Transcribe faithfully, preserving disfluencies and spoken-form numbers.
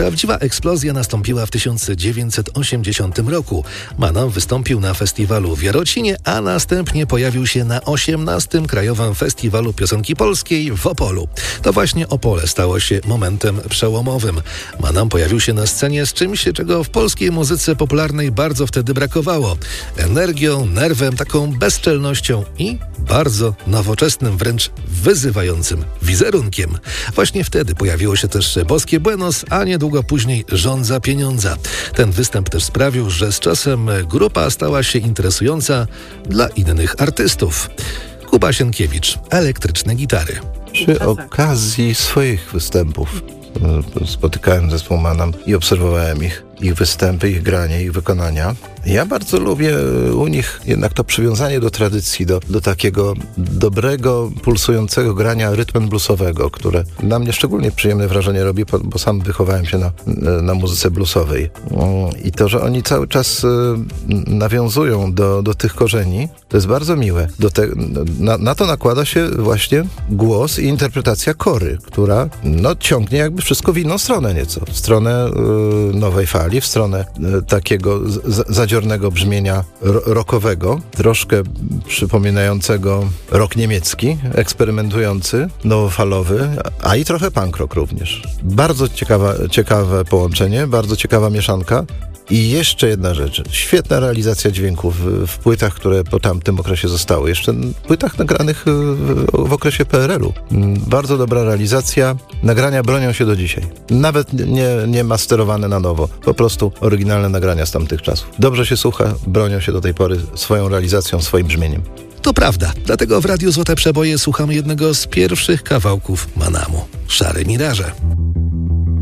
Prawdziwa eksplozja nastąpiła w tysiąc dziewięćset osiemdziesiątym roku. Manam wystąpił na festiwalu w Jarocinie, a następnie pojawił się na osiemnastym Krajowym Festiwalu Piosenki Polskiej w Opolu. To właśnie Opole stało się momentem przełomowym. Manam pojawił się na scenie z czymś, czego w polskiej muzyce popularnej bardzo wtedy brakowało. Energią, nerwem, taką bezczelnością i bardzo nowoczesnym, wręcz wyzywającym wizerunkiem. Właśnie wtedy pojawiło się też Boskie Buenos, a niedługo później Żądza pieniądza. Ten występ też sprawił, że z czasem grupa stała się interesująca dla innych artystów. Kuba Sienkiewicz, Elektryczne gitary. Przy okazji swoich występów spotykałem zespół Manam i obserwowałem ich, ich występy, ich granie, ich wykonania. Ja bardzo lubię u nich jednak to przywiązanie do tradycji, do, do takiego dobrego, pulsującego grania rytmem bluesowego, które na mnie szczególnie przyjemne wrażenie robi, bo sam wychowałem się na, na muzyce bluesowej. I to, że oni cały czas nawiązują do, do tych korzeni, to jest bardzo miłe. Do te, na, na to nakłada się właśnie głos i interpretacja kory, która no, ciągnie jakby wszystko w inną stronę nieco. W stronę y, nowej fali, w stronę y, takiego z, zadziornego brzmienia ro, rockowego, troszkę przypominającego rock niemiecki, eksperymentujący, nowofalowy, a i trochę punk rock również. Bardzo ciekawa, ciekawe połączenie, bardzo ciekawa mieszanka. I jeszcze jedna rzecz. Świetna realizacja dźwięków w, w płytach, które po tamtym okresie zostały. Jeszcze płytach nagranych w, w okresie P R L-u. Bardzo dobra realizacja. Nagrania bronią się do dzisiaj. Nawet nie, nie masterowane na nowo. Po prostu oryginalne nagrania z tamtych czasów. Dobrze się słucha, bronią się do tej pory swoją realizacją, swoim brzmieniem. To prawda. Dlatego w Radiu Złote Przeboje słuchamy jednego z pierwszych kawałków Manamu. Szare Miraże.